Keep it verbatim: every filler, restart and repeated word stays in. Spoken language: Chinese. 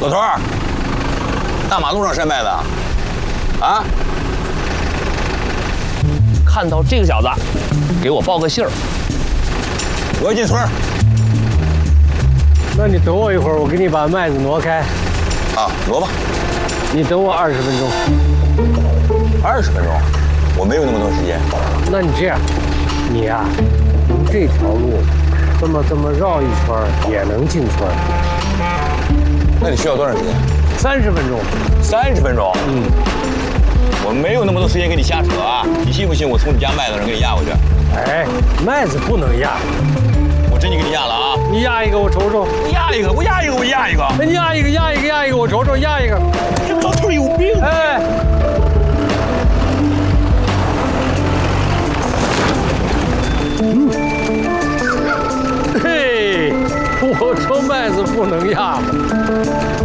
老头儿，大马路上晒麦子啊？啊？ 看到这个小子，给我报个信儿。 我要进村儿。 那你等我一会儿，我给你把麦子挪开。 啊，挪吧。 你等我二十分钟。 二十分钟？我没有那么多时间。 那你这样，你呀、啊，从这条路，这么这么绕一圈也能进村。 那你需要多长时间？ 三十分钟。 三十分钟？ 嗯。 我没有那么多时间跟你瞎扯啊！你信不信我从你家麦子上给你压过去？ 哎，麦子不能压。 我真就给你压了啊！ 你压一个，我瞅瞅。 压一个，我压一个，我压一个。 那你压一个，压一个，压一个，我瞅瞅，压一个。 这老头有病！ 哎。嗯。嘿，我说麦子不能压嘛。